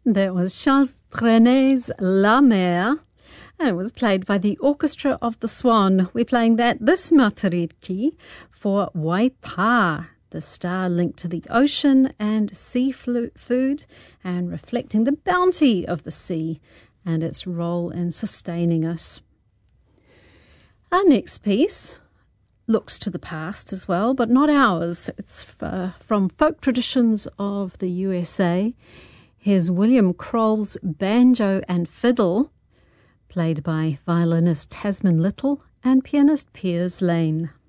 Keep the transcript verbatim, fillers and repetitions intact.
That was Charles Trenet's La Mer, and it was played by the Orchestra of the Swan. We're playing that this Matariki for Waita, the star linked to the ocean and seafood, and reflecting the bounty of the sea and its role in sustaining us. Our next piece looks to the past as well, but not ours. It's uh, from folk traditions of the U S A. Here's William Kroll's Banjo and Fiddle, played by violinist Tasman Little and pianist Piers Lane.